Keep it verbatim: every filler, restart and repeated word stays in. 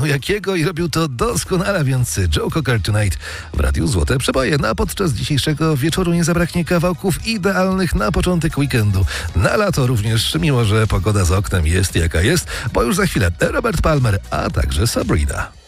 jakiego i robił to doskonale, więc Joe Cocker Tonight w Radiu Złote Przeboje. No a podczas dzisiejszego wieczoru nie zabraknie kawałków idealnych na początek weekendu. Na lato również, mimo że pogoda za oknem jest jaka jest, bo już za chwilę Robert Palmer, a także Sabrina.